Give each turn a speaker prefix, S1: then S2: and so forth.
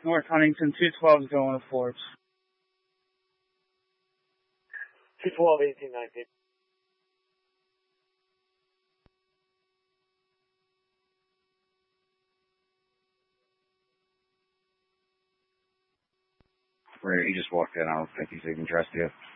S1: North Huntington, 212 is going to Forbes.
S2: 212, 1819.
S3: He just walked in. I don't think he's even dressed yet.